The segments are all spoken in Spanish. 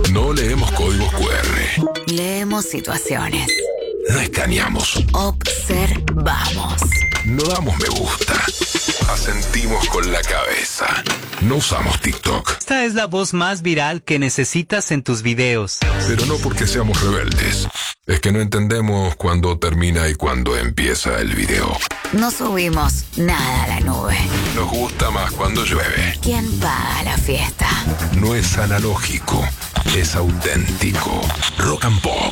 No leemos códigos QR. Leemos situaciones. No escaneamos. Observamos. No damos me gusta. Asentimos con la cabeza. No usamos TikTok. Esta es la voz más viral que necesitas en tus videos. Pero no porque seamos rebeldes. Es que no entendemos cuándo termina y cuándo empieza el video. No subimos nada a la nube. Nos gusta más cuando llueve. ¿Quién paga la fiesta? No es analógico, es auténtico. Rock and Pop.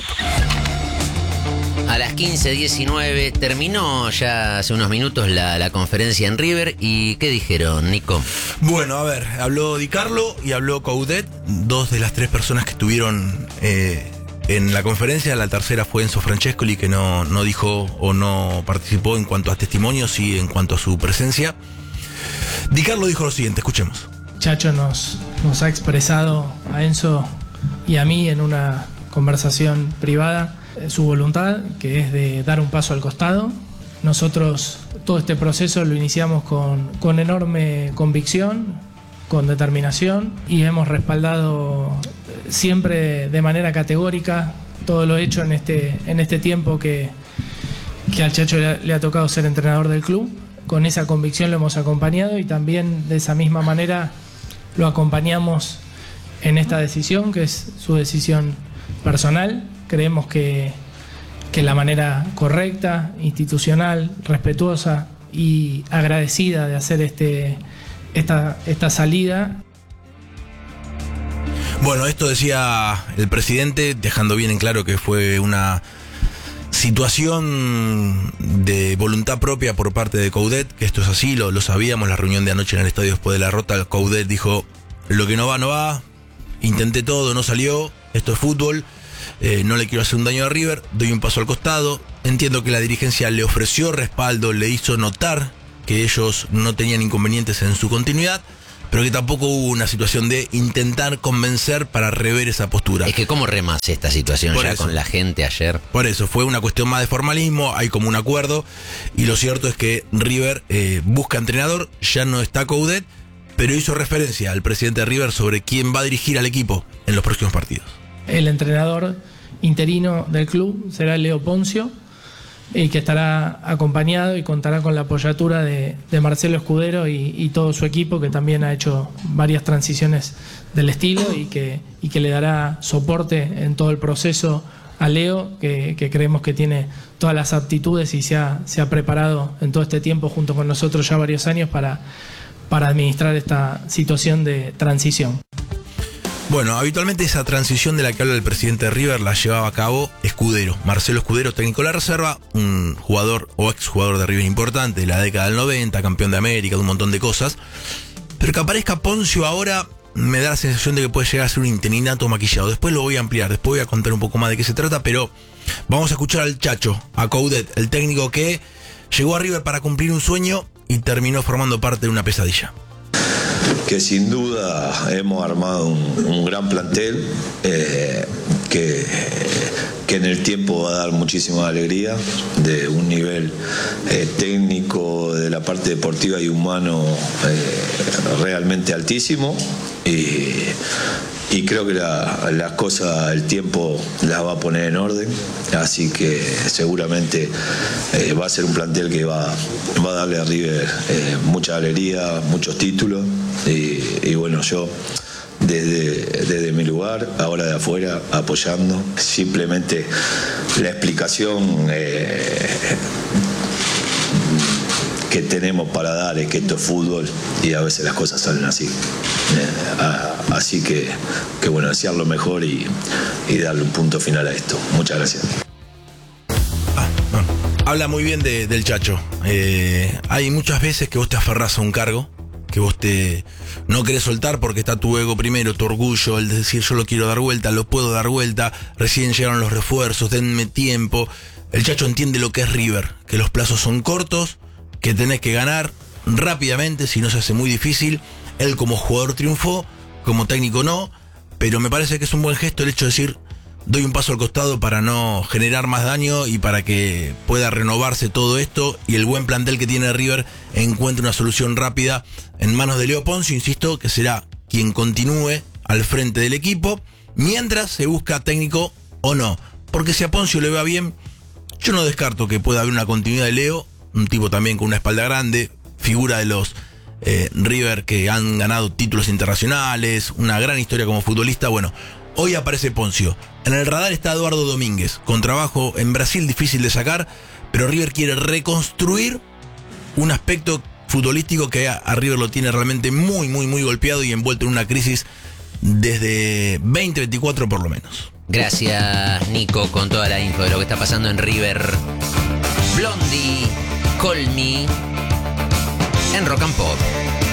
A las 15:19 terminó ya hace unos minutos la conferencia en River. ¿Y qué dijeron, Nico? Bueno, a ver, habló Di Carlo y habló Coudet, dos de las tres personas que estuvieron en la conferencia. La tercera fue Enzo Francescoli, que no dijo o no participó en cuanto a testimonios y en cuanto a su presencia. Di Carlo dijo lo siguiente, escuchemos. Chacho nos ha expresado a Enzo y a mí en una conversación privada su voluntad, que es de dar un paso al costado. Nosotros todo este proceso lo iniciamos con enorme convicción, con determinación, y hemos respaldado siempre de manera categórica todo lo hecho en este tiempo que al Chacho le ha tocado ser entrenador del club. Con esa convicción lo hemos acompañado y también de esa misma manera lo acompañamos en esta decisión, que es su decisión personal. Creemos que la manera correcta, institucional, respetuosa y agradecida de hacer esta salida. Bueno, esto decía el presidente, dejando bien en claro que fue una situación de voluntad propia por parte de Coudet, que esto es así, lo sabíamos. La reunión de anoche en el estadio después de la derrota, Coudet dijo: lo que no va, no va, intenté todo, no salió, esto es fútbol. No le quiero hacer un daño a River, doy un paso al costado. Entiendo que la dirigencia le ofreció respaldo, le hizo notar que ellos no tenían inconvenientes en su continuidad, pero que tampoco hubo una situación de intentar convencer para rever esa postura. Es que cómo remas esta situación Por ya eso. con la gente ayer. Por eso, fue una cuestión más de formalismo, hay como un acuerdo, y lo cierto es que River busca entrenador, ya no está Coudet, pero hizo referencia al presidente de River sobre quién va a dirigir al equipo en los próximos partidos. El entrenador interino del club será Leo Poncio, que estará acompañado y contará con la apoyatura de Marcelo Escudero y todo su equipo, que también ha hecho varias transiciones del estilo y que le dará soporte en todo el proceso a Leo, que creemos que tiene todas las aptitudes y se ha preparado en todo este tiempo junto con nosotros ya varios años para administrar esta situación de transición. Bueno, habitualmente esa transición de la que habla el presidente de River la llevaba a cabo Escudero, Marcelo Escudero, técnico de la reserva, un jugador o exjugador de River importante de la década del 90, campeón de América, de un montón de cosas. Pero que aparezca Poncio ahora me da la sensación de que puede llegar a ser un interinato maquillado. Después lo voy a ampliar, después voy a contar un poco más de qué se trata, pero vamos a escuchar al Chacho, a Coudet, el técnico que llegó a River para cumplir un sueño y terminó formando parte de una pesadilla. Que sin duda hemos armado un gran plantel que en el tiempo va a dar muchísima alegría, de un nivel técnico, de la parte deportiva y humano realmente altísimo, y creo que las cosas, el tiempo las va a poner en orden, así que seguramente va a ser un plantel que va a darle a River mucha alegría, muchos títulos, y bueno, yo desde mi lugar, ahora de afuera, apoyando. Simplemente la explicación que tenemos para dar es que esto es fútbol y a veces las cosas salen así. Así que bueno, desear lo mejor y darle un punto final a esto. Muchas gracias. Habla muy bien del Chacho. Hay muchas veces que vos te aferrás a un cargo, que vos no querés soltar porque está tu ego primero, tu orgullo, el decir yo lo quiero dar vuelta, lo puedo dar vuelta, recién llegaron los refuerzos, denme tiempo. El Chacho entiende lo que es River, que los plazos son cortos, que tenés que ganar rápidamente, si no se hace muy difícil. Él como jugador triunfó, como técnico no, pero me parece que es un buen gesto el hecho de decir: doy un paso al costado para no generar más daño y para que pueda renovarse todo esto y el buen plantel que tiene River encuentre una solución rápida en manos de Leo Poncio, insisto, que será quien continúe al frente del equipo, mientras se busca técnico o no. Porque si a Poncio le va bien, yo no descarto que pueda haber una continuidad de Leo, un tipo también con una espalda grande, figura de los River que han ganado títulos internacionales, una gran historia como futbolista. Bueno, hoy aparece Poncio. En el radar está Eduardo Domínguez, con trabajo en Brasil difícil de sacar, pero River quiere reconstruir un aspecto futbolístico que a River lo tiene realmente muy, muy, muy golpeado y envuelto en una crisis desde 2024 por lo menos. Gracias, Nico, con toda la info de lo que está pasando en River. Blondie, Call Me, en Rock and Pop.